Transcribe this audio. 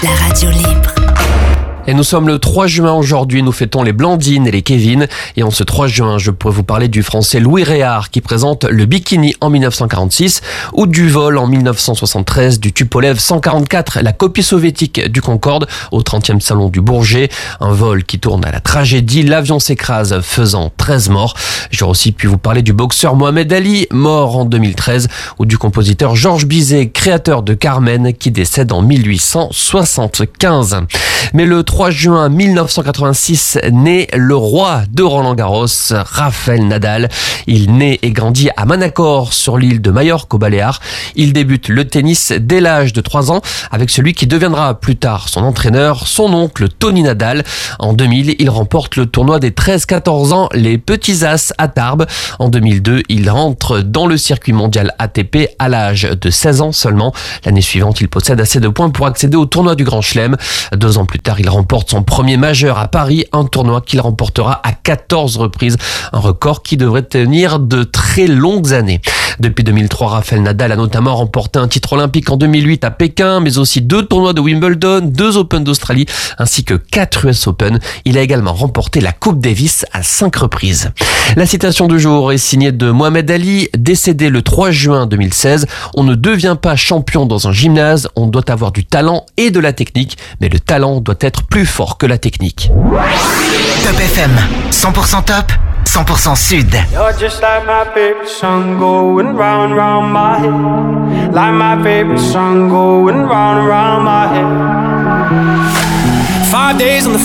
La radio libre. Et nous sommes le 3 juin aujourd'hui, nous fêtons les Blandine et les Kevin. Et en ce 3 juin, je pourrais vous parler du français Louis Réard qui présente le bikini en 1946 ou du vol en 1973 du Tupolev 144, la copie soviétique du Concorde au 30e salon du Bourget. Un vol qui tourne à la tragédie, l'avion s'écrase faisant 13 morts. J'aurais aussi pu vous parler du boxeur Mohamed Ali, mort en 2013, ou du compositeur Georges Bizet, créateur de Carmen, qui décède en 1875. Mais le 3 juin 1986 naît le roi de Roland-Garros, Rafael Nadal. Il naît et grandit à Manacor, sur l'île de Majorque aux Baléares. Il débute le tennis dès l'âge de 3 ans avec celui qui deviendra plus tard son entraîneur, son oncle Tony Nadal. En 2000, il remporte le tournoi des 13-14 ans, les Petits As à Tarbes. En 2002, il rentre dans le circuit mondial ATP à l'âge de 16 ans seulement. L'année suivante, il possède assez de points pour accéder au tournoi du Grand Chelem. 2 ans plus tard, il remporte son premier majeur à Paris, un tournoi qu'il remportera à 14 reprises, un record qui devrait tenir de très longues années. Depuis 2003, Rafael Nadal a notamment remporté un titre olympique en 2008 à Pékin, mais aussi 2 tournois de Wimbledon, 2 Open d'Australie, ainsi que 4 US Open. Il a également remporté la Coupe Davis à 5 reprises. La citation du jour est signée de Mohamed Ali, décédé le 3 juin 2016. On ne devient pas champion dans un gymnase, on doit avoir du talent et de la technique, mais le talent doit être plus fort que la technique. Top FM, 100% top, 100% sud. You're just like my favorite song going round and round my head. Like my favorite song going round and round my head. 5 days on the